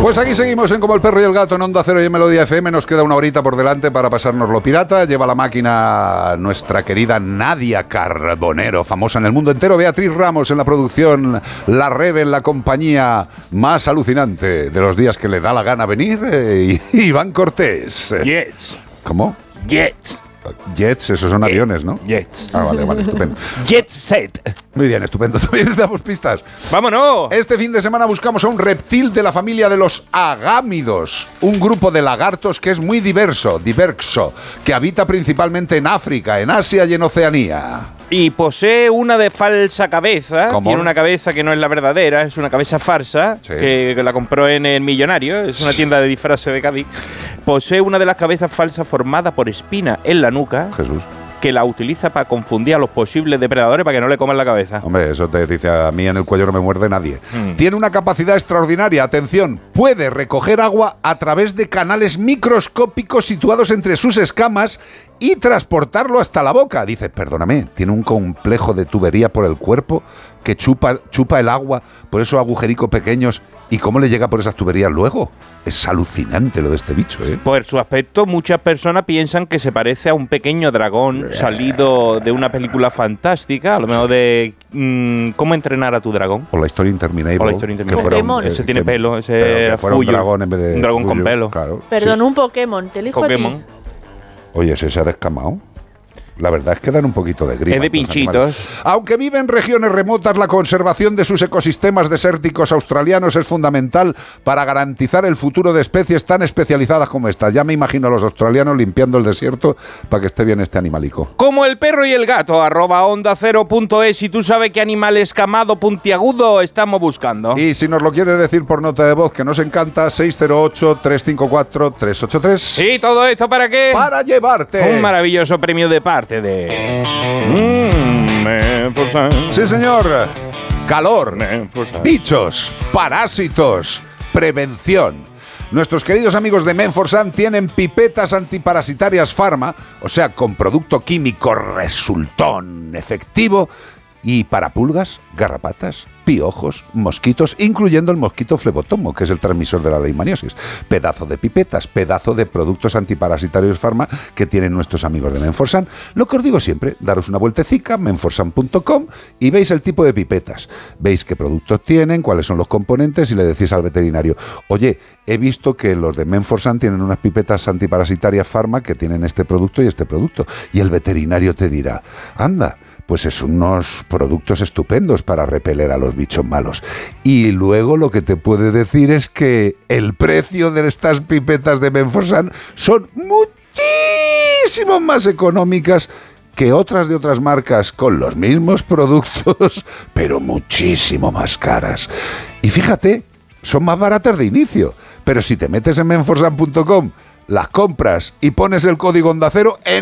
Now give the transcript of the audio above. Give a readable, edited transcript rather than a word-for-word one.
Pues aquí seguimos en Como el Perro y el Gato en Onda Cero y en Melodía FM. Nos queda una horita por delante para pasárnoslo pirata. Lleva la máquina nuestra querida Nadia Carbonero, famosa en el mundo entero. Beatriz Ramos en la producción. La Rebe en la compañía más alucinante de los días que le da la gana venir. Y Iván Cortés. Jets. ¿Cómo? Jets. Jets, esos son aviones, ¿no? Jets. Ah, vale, estupendo. Jet set. Muy bien, estupendo. También les damos pistas. ¡Vámonos! Este fin de semana buscamos a un reptil de la familia de los agámidos, un grupo de lagartos que es muy diverso, que habita principalmente en África, en Asia y en Oceanía. Y posee una de falsa cabeza. ¿Cómo? Tiene una cabeza que no es la verdadera, es una cabeza farsa, Sí. que la compró en El Millonario, es una tienda de disfraces de Cádiz. Posee una de las cabezas falsas formada por espina en la nuca, Jesús. que la utiliza para confundir a los posibles depredadores para que no le coman la cabeza. Hombre, eso te dice a mí en el cuello no me muerde nadie. Tiene una capacidad extraordinaria, atención, puede recoger agua a través de canales microscópicos situados entre sus escamas y transportarlo hasta la boca. Dice, perdóname, tiene un complejo de tubería por el cuerpo que chupa el agua por esos agujericos pequeños. ¿Y cómo le llega por esas tuberías luego? Es alucinante lo de este bicho, ¿eh? Por su aspecto, muchas personas piensan que se parece a un pequeño dragón salido de una película fantástica, a lo mejor de ¿Cómo entrenar a tu dragón? O la historia interminable. O la historia interminable. Pokémon. Ese tiene pelo, ese pero que fuera un Fuyo. dragón en vez de Un dragón con Fuyo, pelo. Claro. Perdón, Sí. un Pokémon. Te elijo a Pokémon. ti. Oye, ese se ha descamado. La verdad es que dan un poquito de grima. Es de estos pinchitos. animales. Aunque vive en regiones remotas, la conservación de sus ecosistemas desérticos australianos es fundamental para garantizar el futuro de especies tan especializadas como esta. Ya me imagino a los australianos limpiando el desierto para que esté bien este animalico. Como el perro y el gato, @onda0.es. Si tú sabes qué animal escamado puntiagudo estamos buscando. Y si nos lo quieres decir por nota de voz, que nos encanta, 608-354-383. ¿Y todo esto para qué? Para llevarte Un maravilloso premio de parte de... Menforsan. Sí, señor. Calor, Menforsan. bichos, parásitos, prevención. Nuestros queridos amigos de Menforsan tienen pipetas antiparasitarias Pharma, o sea, con producto químico resultón efectivo, y para pulgas, garrapatas, piojos, mosquitos, incluyendo el mosquito flebotomo, que es el transmisor de la leishmaniosis. Pedazo de pipetas, pedazo de productos antiparasitarios Pharma que tienen nuestros amigos de Menforsan. Lo que os digo siempre, daros una vueltecica, menforsan.com, y veis el tipo de pipetas. Veis qué productos tienen, cuáles son los componentes, y le decís al veterinario, oye, he visto que los de Menforsan tienen unas pipetas antiparasitarias Pharma que tienen este producto y este producto. Y el veterinario te dirá, anda, pues es unos productos estupendos para repeler a los bichos malos. Y luego lo que te puede decir es que el precio de estas pipetas de Menforsan son muchísimo más económicas que otras de otras marcas con los mismos productos, pero muchísimo más caras. Y fíjate, son más baratas de inicio, pero si te metes en menforsan.com, las compras y pones el código Onda Cero,